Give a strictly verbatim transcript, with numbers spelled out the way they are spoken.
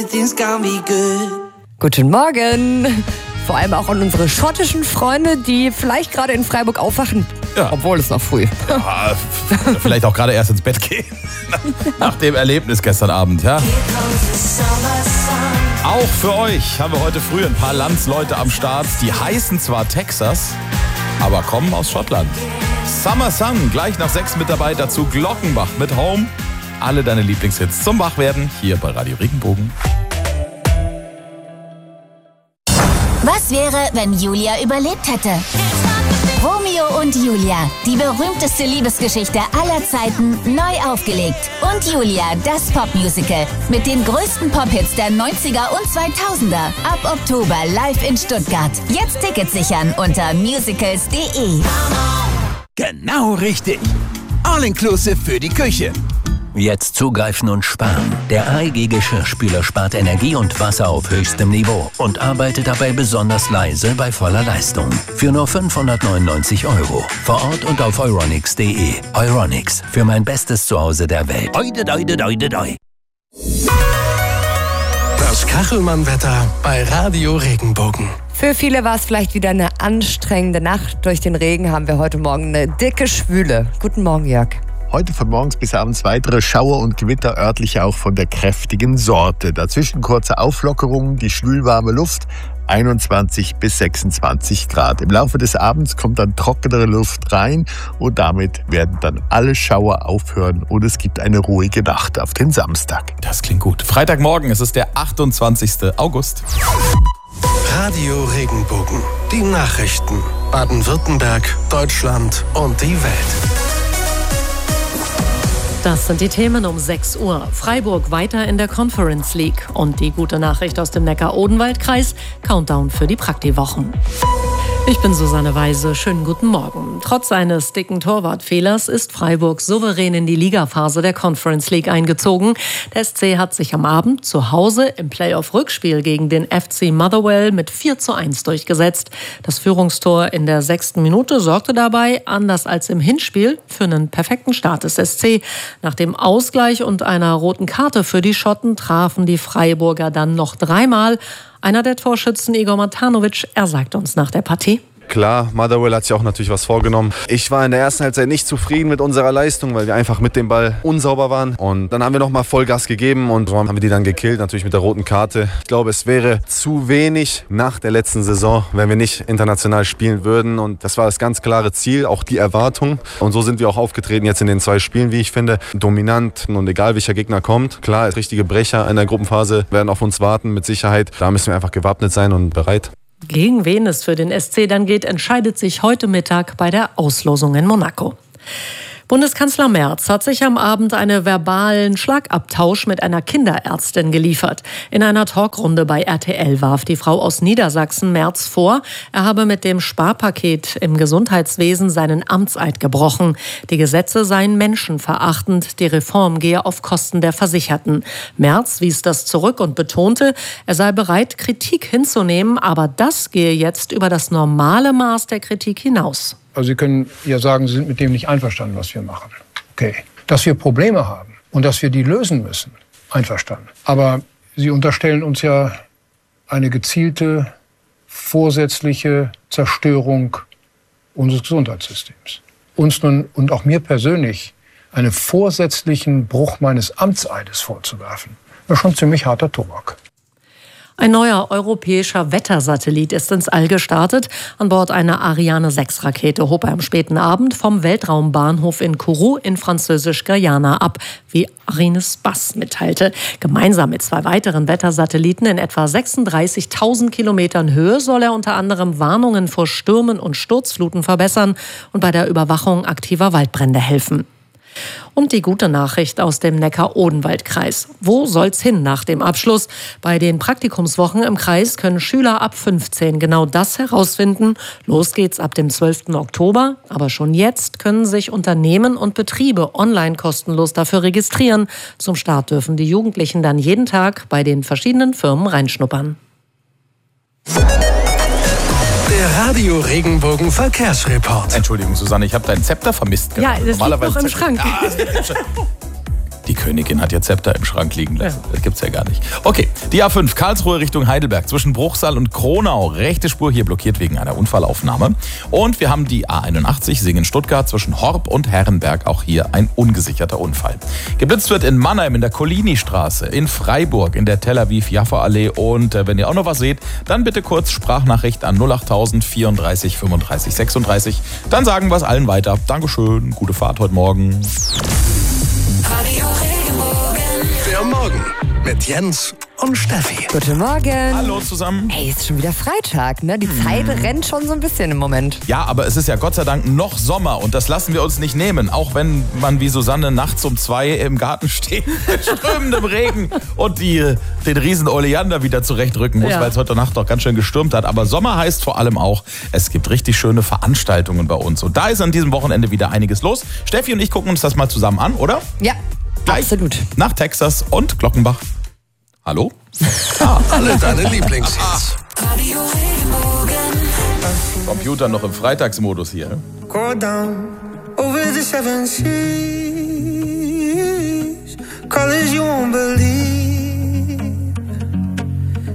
Guten Morgen. Vor allem auch an unsere schottischen Freunde, die vielleicht gerade in Freiburg aufwachen. Ja. Obwohl es noch früh. Ja, vielleicht auch gerade erst ins Bett gehen. Nach dem Erlebnis gestern Abend, ja. Auch für euch haben wir heute früh ein paar Landsleute am Start. Die heißen zwar Texas, aber kommen aus Schottland. Summer Sun, gleich nach sechs mit dabei. Dazu Glockenbach mit Home. Alle deine Lieblingshits zum Wachwerden hier bei Radio Regenbogen. Was wäre, wenn Julia überlebt hätte? Romeo und Julia, die berühmteste Liebesgeschichte aller Zeiten, neu aufgelegt. Und Julia, das Popmusical mit den größten Pop-Hits der neunziger und zweitausender. Ab Oktober live in Stuttgart. Jetzt Tickets sichern unter musicals punkt de. Genau richtig. All-inclusive für die Küche. Jetzt zugreifen und sparen. Der A E G Geschirrspüler spart Energie und Wasser auf höchstem Niveau und arbeitet dabei besonders leise bei voller Leistung. Für nur fünfhundertneunundneunzig Euro. Vor Ort und auf euronics punkt de. Euronics, für mein bestes Zuhause der Welt. Oide, oide, oide, oide. Das Kachelmann-Wetter bei Radio Regenbogen. Für viele war es vielleicht wieder eine anstrengende Nacht. Durch den Regen haben wir heute Morgen eine dicke Schwüle. Guten Morgen, Jörg. Heute von morgens bis abends weitere Schauer und Gewitter, örtlich auch von der kräftigen Sorte. Dazwischen kurze Auflockerungen, die schwülwarme Luft, einundzwanzig bis sechsundzwanzig Grad. Im Laufe des Abends kommt dann trockenere Luft rein und damit werden dann alle Schauer aufhören und es gibt eine ruhige Nacht auf den Samstag. Das klingt gut. Freitagmorgen, es ist der achtundzwanzigster August. Radio Regenbogen. Die Nachrichten. Baden-Württemberg, Deutschland und die Welt. Das sind die Themen um sechs Uhr. Freiburg weiter in der Conference League. Und die gute Nachricht aus dem Neckar-Odenwald-Kreis. Countdown für die Praktiwochen. Ich bin Susanne Weise. Schönen guten Morgen. Trotz eines dicken Torwartfehlers ist Freiburg souverän in die Ligaphase der Conference League eingezogen. Der S C hat sich am Abend zu Hause im Playoff-Rückspiel gegen den F C Motherwell mit vier zu eins durchgesetzt. Das Führungstor in der sechsten Minute sorgte dabei, anders als im Hinspiel, für einen perfekten Start des S C. Nach dem Ausgleich und einer roten Karte für die Schotten trafen die Freiburger dann noch dreimal. Einer der Torschützen, Igor Matanovic, er sagt uns nach der Partie: Klar, Motherwell hat sich auch natürlich was vorgenommen. Ich war in der ersten Halbzeit nicht zufrieden mit unserer Leistung, weil wir einfach mit dem Ball unsauber waren. Und dann haben wir nochmal Vollgas gegeben und so haben wir die dann gekillt, natürlich mit der roten Karte. Ich glaube, es wäre zu wenig nach der letzten Saison, wenn wir nicht international spielen würden. Und das war das ganz klare Ziel, auch die Erwartung. Und so sind wir auch aufgetreten jetzt in den zwei Spielen, wie ich finde. Dominant und egal welcher Gegner kommt. Klar, richtige Brecher in der Gruppenphase werden auf uns warten, mit Sicherheit. Da müssen wir einfach gewappnet sein und bereit. Gegen wen es für den S C dann geht, entscheidet sich heute Mittag bei der Auslosung in Monaco. Bundeskanzler Merz hat sich am Abend einen verbalen Schlagabtausch mit einer Kinderärztin geliefert. In einer Talkrunde bei R T L warf die Frau aus Niedersachsen Merz vor, er habe mit dem Sparpaket im Gesundheitswesen seinen Amtseid gebrochen. Die Gesetze seien menschenverachtend, die Reform gehe auf Kosten der Versicherten. Merz wies das zurück und betonte, er sei bereit, Kritik hinzunehmen, aber das gehe jetzt über das normale Maß der Kritik hinaus. Also Sie können ja sagen, Sie sind mit dem nicht einverstanden, was wir machen. Okay. Dass wir Probleme haben und dass wir die lösen müssen, einverstanden. Aber Sie unterstellen uns ja eine gezielte, vorsätzliche Zerstörung unseres Gesundheitssystems. Uns nun und auch mir persönlich einen vorsätzlichen Bruch meines Amtseides vorzuwerfen, das ist schon ziemlich harter Tobak. Ein neuer europäischer Wettersatellit ist ins All gestartet. An Bord einer Ariane sechs Rakete hob er am späten Abend vom Weltraumbahnhof in Kourou in Französisch-Guyana ab, wie Arines Bass mitteilte. Gemeinsam mit zwei weiteren Wettersatelliten in etwa sechsunddreißigtausend Kilometern Höhe soll er unter anderem Warnungen vor Stürmen und Sturzfluten verbessern und bei der Überwachung aktiver Waldbrände helfen. Und die gute Nachricht aus dem Neckar-Odenwald-Kreis. Wo soll's hin nach dem Abschluss? Bei den Praktikumswochen im Kreis können Schüler ab fünfzehn genau das herausfinden. Los geht's ab dem zwölften Oktober. Aber schon jetzt können sich Unternehmen und Betriebe online kostenlos dafür registrieren. Zum Start dürfen die Jugendlichen dann jeden Tag bei den verschiedenen Firmen reinschnuppern. Der Radio Regenbogen Verkehrsreport. Entschuldigung, Susanne, ich habe dein Zepter vermisst. Ja, das liegt noch im Schrank. Ja, das liegt im Schrank. Die Königin hat ihr Zepter im Schrank liegen lassen. Ja. Das gibt's ja gar nicht. Okay, die A fünf, Karlsruhe Richtung Heidelberg, zwischen Bruchsal und Kronau. Rechte Spur hier blockiert wegen einer Unfallaufnahme. Und wir haben die A einundachtzig, Singen-Stuttgart, zwischen Horb und Herrenberg. Auch hier ein ungesicherter Unfall. Geblitzt wird in Mannheim in der Collini-Straße, in Freiburg in der Tel Aviv-Jaffa-Allee. Und äh, wenn ihr auch noch was seht, dann bitte kurz Sprachnachricht an null achttausend vierunddreißig fünfunddreißig sechsunddreißig. Dann sagen wir es allen weiter. Dankeschön, gute Fahrt heute Morgen. Radio Regenbogen. Der Morgen mit Jens und Steffi. Guten Morgen. Hallo zusammen. Ey, ist schon wieder Freitag, ne? Die Zeit hm. rennt schon so ein bisschen im Moment. Ja, aber es ist ja Gott sei Dank noch Sommer und das lassen wir uns nicht nehmen. Auch wenn man wie Susanne nachts um zwei im Garten steht mit strömendem Regen und die, den riesen Oleander wieder zurechtrücken muss, ja. weil es heute Nacht doch ganz schön gestürmt hat. Aber Sommer heißt vor allem auch, es gibt richtig schöne Veranstaltungen bei uns. Und da ist an diesem Wochenende wieder einiges los. Steffi und ich gucken uns das mal zusammen an, oder? Ja. Gleich absolut. Nach Texas und Glockenbach. Hallo? Ah. Alle deine Lieblingshits. Radio Regenbogen. Computer noch im Freitagsmodus hier. Go down over the seven seas. Colors you